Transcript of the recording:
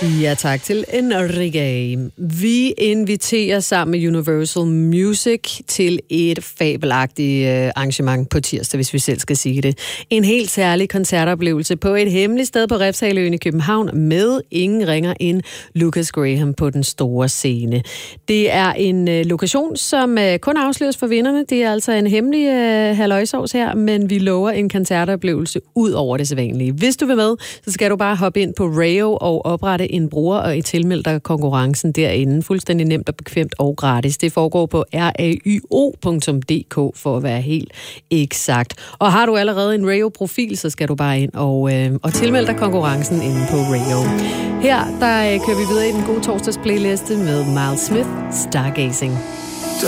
Ja, tak til Enrique. Vi inviterer sammen med Universal Music til et fabelagtigt arrangement på tirsdag, hvis vi selv skal sige det. En helt særlig koncertoplevelse på et hemmeligt sted på Refshaleøen i København med ingen ringer end Lucas Graham på den store scene. Det er en lokation, som kun afsløres for vinderne. Det er altså en hemmelig halløjsovs her, men vi lover en koncertoplevelse ud over det sædvanlige. Hvis du vil med, så skal du bare hoppe ind på Rayo og oprette en bruger og tilmelde dig konkurrencen derinde. Fuldstændig nemt og bekvemt og gratis. Det foregår på rayo.dk for at være helt eksakt. Og har du allerede en Rayo-profil, så skal du bare ind og tilmelde dig konkurrencen inde på Rayo. Her der kører vi videre i den gode torsdags playliste med Miles Smith, Stargazing.